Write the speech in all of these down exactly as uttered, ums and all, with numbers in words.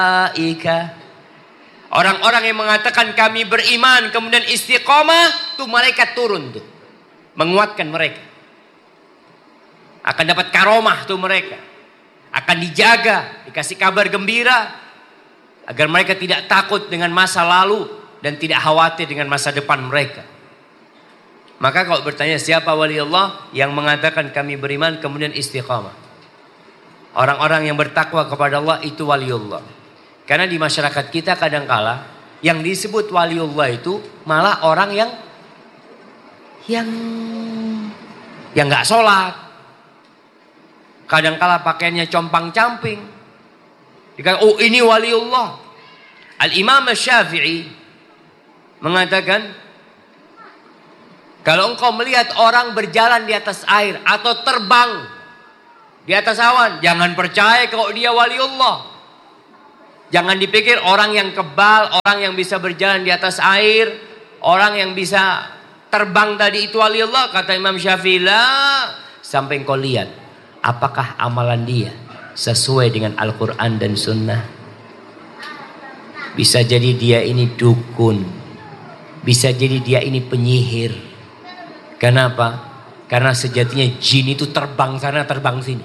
Ika. Orang-orang yang mengatakan kami beriman kemudian istiqomah, tuh malaikat turun tuh menguatkan mereka. Akan dapat karomah tuh mereka. Akan dijaga, dikasih kabar gembira agar mereka tidak takut dengan masa lalu dan tidak khawatir dengan masa depan mereka. Maka kalau bertanya siapa wali Allah yang mengatakan kami beriman kemudian istiqamah, orang-orang yang bertakwa kepada Allah itu waliullah. Karena di masyarakat kita kadangkala yang disebut waliullah itu malah orang yang yang yang nggak sholat. Kadangkala pakaiannya compang-camping. Dikatakan, oh ini waliullah. Al-Imam Syafi'i mengatakan, kalau engkau melihat orang berjalan di atas air atau terbang di atas awan, jangan percaya kalau dia waliullah. Jangan dipikir orang yang kebal, orang yang bisa berjalan di atas air, orang yang bisa terbang tadi itu waliullah. Kata Imam Syafi'i, lah, sampai engkau lihat apakah amalan dia sesuai dengan Al-Quran dan Sunnah. Bisa jadi dia ini dukun, bisa jadi dia ini penyihir. Kenapa? Karena sejatinya jin itu terbang sana terbang sini.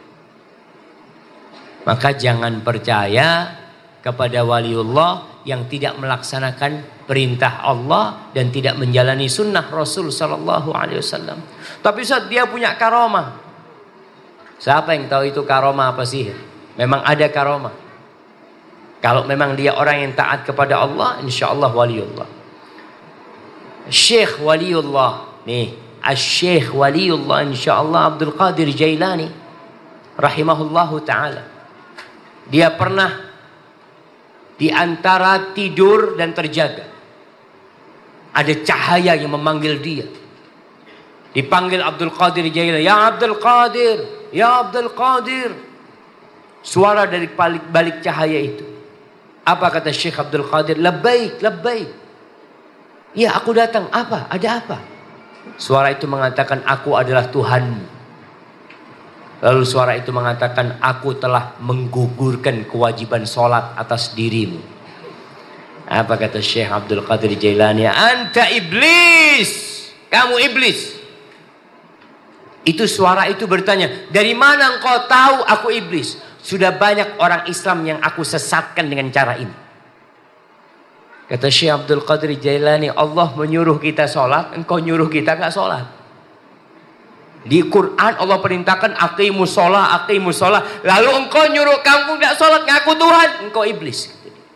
Maka jangan percaya kepada waliullah yang tidak melaksanakan perintah Allah dan tidak menjalani sunnah Rasul sallallahu alaihi wasallam. Tapi saat dia punya karomah. Siapa yang tahu itu karomah apa sihir? Memang ada karomah. Kalau memang dia orang yang taat kepada Allah, insyaallah waliullah. Syekh waliullah nih, Asy-Syaikh waliullah insyaallah Abdul Qadir Jailani rahimahullahu taala. Dia pernah di antara tidur dan terjaga ada cahaya yang memanggil dia. Dipanggil Abdul Qadir Jailani, ya Abdul Qadir, ya Abdul Qadir. Suara dari balik, balik cahaya itu. Apa kata Syekh Abdul Qadir? Labbaik, labbaik. Ya aku datang. Apa? Ada apa? Suara itu mengatakan aku adalah Tuhanmu. Lalu suara itu mengatakan aku telah menggugurkan kewajiban sholat atas dirimu. Apa kata Syekh Abdul Qadir Jailani? Anta iblis. Kamu iblis. Itu suara itu bertanya, dari mana engkau tahu aku iblis? Sudah banyak orang Islam yang aku sesatkan dengan cara ini. Kata Syekh Abdul Qadir Jailani, Allah menyuruh kita sholat, engkau nyuruh kita gak sholat. Di Quran Allah perintahkan aqimus sholat, aqimus sholat. Lalu engkau nyuruh kamu gak sholat, ngaku Tuhan, engkau iblis.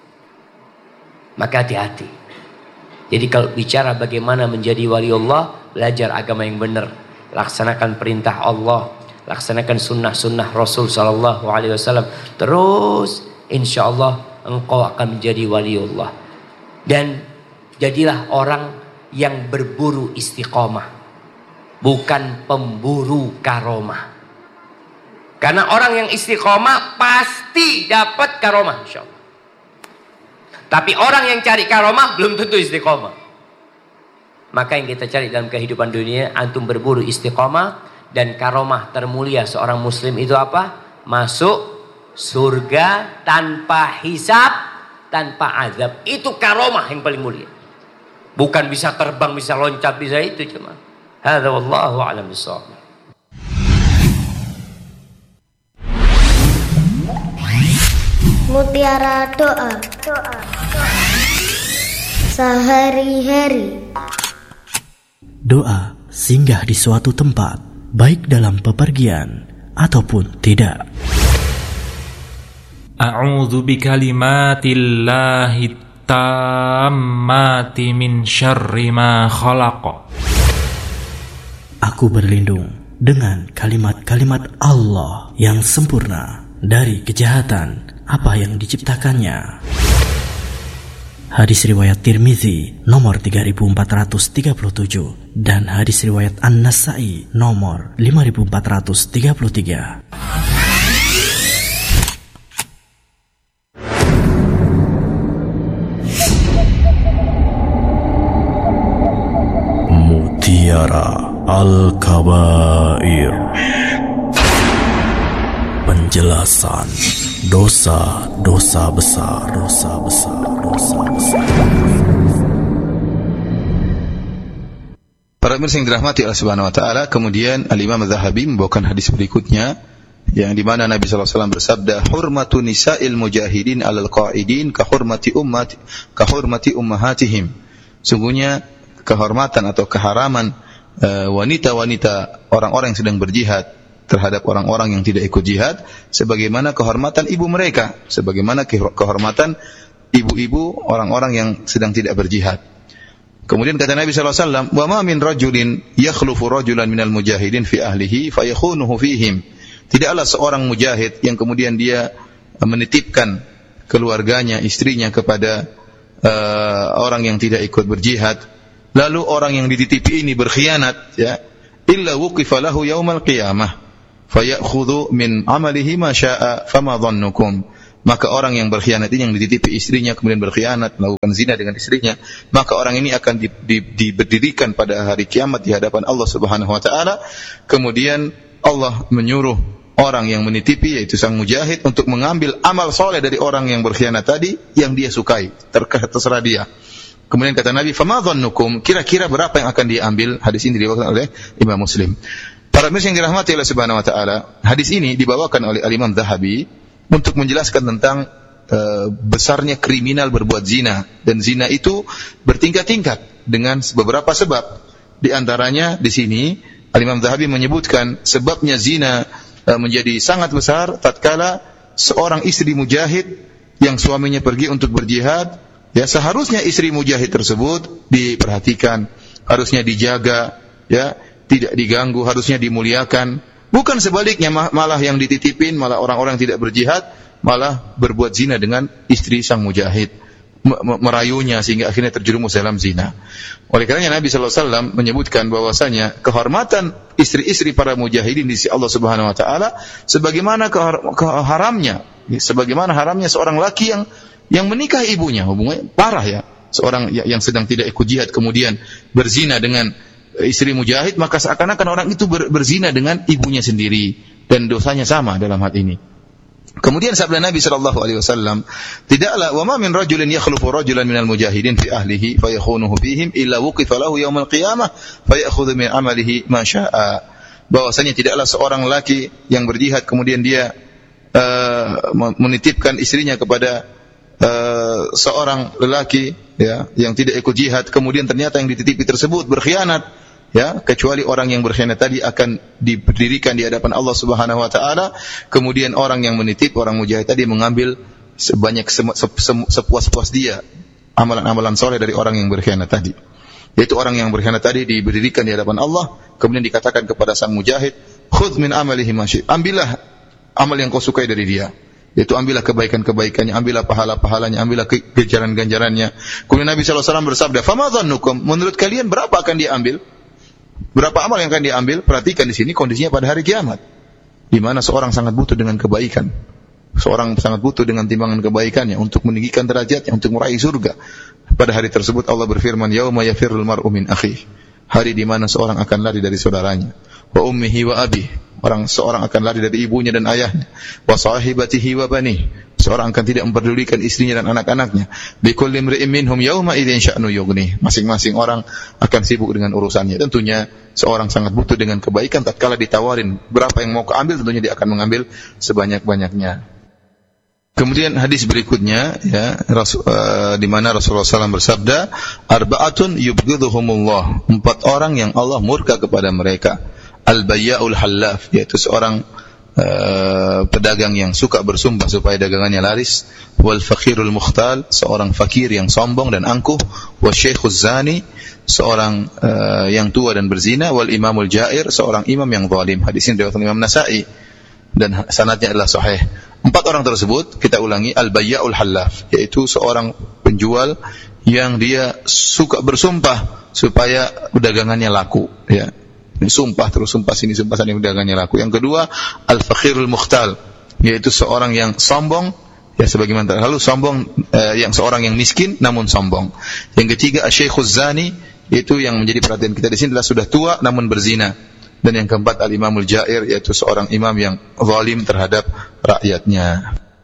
Maka hati-hati. Jadi kalau bicara bagaimana menjadi wali Allah, belajar agama yang benar. Laksanakan perintah Allah, laksanakan sunnah-sunnah Rasul sallallahu alaihi wasallam. Terus insya Allah engkau akan menjadi waliullah. Dan jadilah orang yang berburu istiqomah, bukan pemburu karomah. Karena orang yang istiqomah pasti dapat karomah insya Allah. Tapi orang yang cari karomah belum tentu istiqomah. Maka yang kita cari dalam kehidupan dunia, antum berburu istiqomah dan karomah termulia seorang muslim itu apa? Masuk surga tanpa hisab, tanpa azab. Itu karomah yang paling mulia. Bukan bisa terbang, bisa loncat, bisa itu cuma. Hadza wallahu a'lam bissawab. Mutiara doa. Doa. Sehari-hari. Doa singgah di suatu tempat, baik dalam bepergian ataupun tidak. A'udzu bikalimatillahi tammati min syarri ma khalaq. Aku berlindung dengan kalimat-kalimat Allah yang sempurna dari kejahatan apa yang diciptakannya. Hadis riwayat Tirmizi nomor tiga ribu empat ratus tiga puluh tujuh dan hadis riwayat An-Nasa'i nomor lima ribu empat ratus tiga puluh tiga. Mutiara Al-Kabair. Penjelasan Dosa, dosa besar, dosa besar, dosa besar. Para pemirsa yang dirahmati Allah Subhanahu wa taala, kemudian Al-Imam Az-Zahabi membawakan hadis berikutnya yang di mana Nabi sallallahu alaihi wasallam bersabda, "Hurmatu nisa'il mujahidin 'alal qa'idin ka hurmati ummati ka hurmati ummahatihim." Sungguhnya kehormatan atau keharaman uh, wanita-wanita orang-orang yang sedang berjihad terhadap orang-orang yang tidak ikut jihad sebagaimana kehormatan ibu mereka, sebagaimana kehormatan ibu-ibu orang-orang yang sedang tidak berjihad. Kemudian kata Nabi sallallahu alaihi wasallam, "Wa ma min rajulin yakhlufu rajulan minal mujahidin fi ahlihi fayakhunuhu fihim." Tidaklah seorang mujahid yang kemudian dia menitipkan keluarganya, istrinya kepada uh, orang yang tidak ikut berjihad, lalu orang yang dititipi ini berkhianat, ya, illa wuqifa lahu yaumal qiyamah fayakhudhu min amalihi ma syaa fama dhannukum. Maka orang yang berkhianat ini, yang dititipi istrinya kemudian berkhianat, melakukan zina dengan istrinya, maka orang ini akan di, di, diberdirikan pada hari kiamat di hadapan Allah Subhanahu wa taala. Kemudian Allah menyuruh orang yang menitipi, yaitu sang mujahid, untuk mengambil amal soleh dari orang yang berkhianat tadi yang dia sukai, terserah dia. Kemudian kata Nabi, "Fama dhannukum?" Kira-kira berapa yang akan diambil? Hadis ini diriwayatkan oleh Imam Muslim. Para pemirsa yang dirahmati Allah Subhanahu wa taala, hadis ini dibawakan oleh Al-Imam Zahabi untuk menjelaskan tentang uh, besarnya kriminal berbuat zina, dan zina itu bertingkat-tingkat dengan beberapa sebab. Di antaranya di sini Al-Imam Zahabi menyebutkan sebabnya zina uh, menjadi sangat besar tatkala seorang istri mujahid yang suaminya pergi untuk berjihad, ya, seharusnya istri mujahid tersebut diperhatikan, harusnya dijaga, ya, tidak diganggu, harusnya dimuliakan. Bukan sebaliknya, malah yang dititipin, malah orang-orang yang tidak berjihad, malah berbuat zina dengan istri sang mujahid, merayunya sehingga akhirnya terjerumus dalam zina. Oleh karenanya Nabi sallallahu alaihi wasallam menyebutkan bahwasanya kehormatan istri-istri para mujahidin di sisi Allah Subhanahu wa taala sebagaimana keharamnya, sebagaimana haramnya seorang laki yang yang menikah ibunya. Hubungannya parah, ya. Seorang yang sedang tidak ikut jihad kemudian berzina dengan istri mujahid, maka seakan-akan orang itu ber, berzina dengan ibunya sendiri, dan dosanya sama dalam hal ini. Kemudian sabda Nabi sallallahu alaihi wasallam, tidaklah wa ma min rajulin yakhlufu rajulan minal mujahidin fi ahlihi fayakhunuhu fihim illa wuqifa lahu yaumal qiyamah fayakhudhu min amalihi ma syaa. Bahwasanya tidaklah seorang laki yang berjihad kemudian dia uh, menitipkan istrinya kepada uh, seorang lelaki, ya, yang tidak ikut jihad, kemudian ternyata yang dititipi tersebut berkhianat, ya, kecuali orang yang berkhianat tadi akan diberdirikan di hadapan Allah Subhanahu wa taala. Kemudian orang yang menitip, orang mujahid tadi, mengambil sebanyak sem- se- se- sepuas-puas dia amalan-amalan soleh dari orang yang berkhianat tadi. Yaitu orang yang berkhianat tadi diberdirikan di hadapan Allah, kemudian dikatakan kepada sang mujahid, "Khudh min amalihi ma syi'." Ambillah amal yang kau sukai dari dia. Yaitu ambillah kebaikan-kebaikannya, ambillah pahala-pahalanya, ambillah ganjaran-ganjarannya. Kemudian Nabi sallallahu alaihi wasallam bersabda, "Fama dhannukum?" Menurut kalian berapa akan diambil? Berapa amal yang akan diambil? Perhatikan di sini kondisinya pada hari kiamat, di mana seorang sangat butuh dengan kebaikan. Seorang sangat butuh dengan timbangan kebaikannya untuk meninggikan derajatnya, untuk meraih surga. Pada hari tersebut Allah berfirman, "Yauma yafirrul mar'u min akhihi." Hari di mana seorang akan lari dari saudaranya. Wa ummihi wa abihi. Orang seorang akan lari dari ibunya dan ayahnya. Wa sahibatihi wa banihi. Seorang akan tidak memperdulikan istrinya dan anak-anaknya. Bi kulli imri'in minhum yawma idzin sya'nu yughni. Masing-masing orang akan sibuk dengan urusannya. Tentunya seorang sangat butuh dengan kebaikan, tatkala ditawarin berapa yang mau keambil, tentunya dia akan mengambil sebanyak-banyaknya. Kemudian hadis berikutnya, ya, Rasul, uh, di mana Rasulullah sallallahu alaihi wasallam bersabda, "Arba'atun yubghidhuhumullah." Empat orang yang Allah murka kepada mereka. Al-bayya'ul hallaf, yaitu seorang uh, pedagang yang suka bersumpah supaya dagangannya laris. Wal fakhirul mukhtal, seorang fakir yang sombong dan angkuh. Wasyaikhuz zani, seorang uh, yang tua dan berzina. Wal imamul jair, seorang imam yang zalim. Hadis ini diriwayatkan Imam Nasa'i dan sanadnya adalah sahih. Empat orang tersebut, kita ulangi, al-bayya'ul hallaf, yaitu seorang penjual yang dia suka bersumpah supaya dagangannya laku, ya. Sumpah terus, sumpah sini, sumpah sana, dagangannya laku. Yang kedua, al-fakhirul mukhtal, yaitu seorang yang sombong, ya, sebagaimana lalu sombong, eh, yang seorang yang miskin namun sombong. Yang ketiga, asy-syaikhuz zani, yaitu yang menjadi perhatian kita di sini adalah sudah tua namun berzina. Dan yang keempat, al-imamul jair, yaitu seorang imam yang zalim terhadap rakyatnya.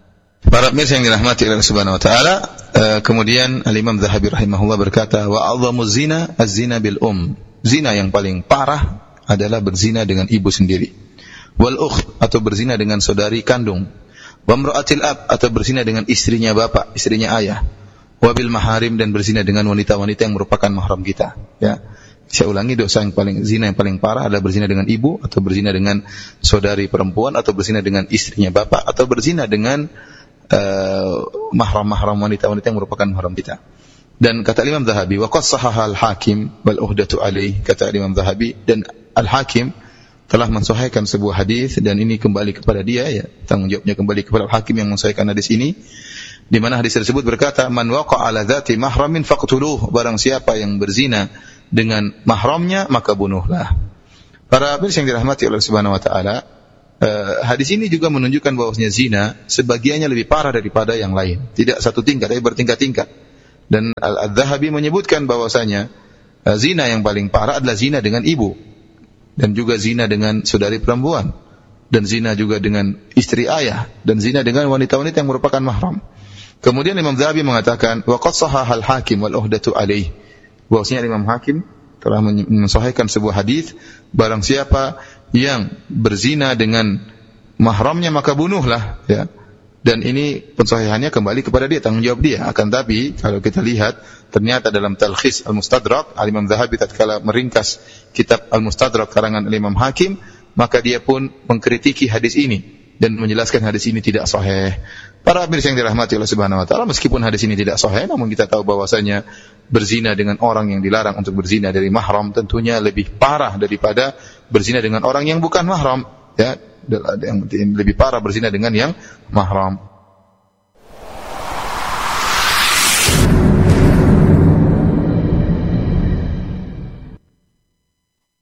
Para pemirsa yang dirahmati Allah Subhanahu wa taala, uh, kemudian Al-Imam Zahabi rahimahullah berkata, wa 'azzamu zina az-zina bil um. Zina yang paling parah adalah berzina dengan ibu sendiri. Wal ukht, atau berzina dengan saudari kandung. Wa imra'atil ab, atau berzina dengan istrinya bapak, istrinya ayah. Wa bil maharim, dan berzina dengan wanita-wanita yang merupakan mahram kita. Ya. Saya ulangi, dosa yang paling zina yang paling parah adalah berzina dengan ibu, atau berzina dengan saudari perempuan, atau berzina dengan istrinya bapak, atau berzina dengan uh, mahram-mahram wanita-wanita yang merupakan mahram kita. Dan kata Imam Zahabi, wa qad sahaha al-Hakim wal uhdatu alaih, kata Imam Zahabi, dan Al-Hakim telah mensahihkan sebuah hadis, dan ini kembali kepada dia, ya, tanggung jawabnya kembali kepada Al-Hakim yang mensahihkan hadis ini, di mana hadis tersebut berkata, man waqa'a ala dzati mahramin faqtuluh, barang siapa yang berzina dengan mahramnya maka bunuhlah. Para pemirsa yang dirahmati Allah Subhanahu wa taala, uh, hadis ini juga menunjukkan bahwasanya zina sebagiannya lebih parah daripada yang lain, tidak satu tingkat tapi bertingkat-tingkat. Dan Al-Zahabi menyebutkan bahwasanya uh, zina yang paling parah adalah zina dengan ibu, dan juga zina dengan saudari perempuan, dan zina juga dengan istri ayah, dan zina dengan wanita-wanita yang merupakan mahram. Kemudian Imam Zahabi mengatakan, wa qad sahhaha al-Hakim wal uhdatu alaih, bahwasanya Imam Hakim telah mensahihkan sebuah hadis, barang siapa yang berzina dengan mahramnya maka bunuhlah, ya. Dan ini pensahihannya kembali kepada dia, tanggung jawab dia. Akan tapi kalau kita lihat, ternyata dalam Talkhis Al-Mustadrak, Al-Imam Zahabi tatkala meringkas kitab Al-Mustadrak karangan Imam Hakim, maka dia pun mengkritiki hadis ini dan menjelaskan hadis ini tidak sahih. Para pemirsa yang dirahmati Allah Subhanahu wa taala, meskipun hadis ini tidak sahih, namun kita tahu bahwasanya berzina dengan orang yang dilarang untuk berzina dari mahram tentunya lebih parah daripada berzina dengan orang yang bukan mahram, ya. Yang lebih parah berzina dengan yang mahram.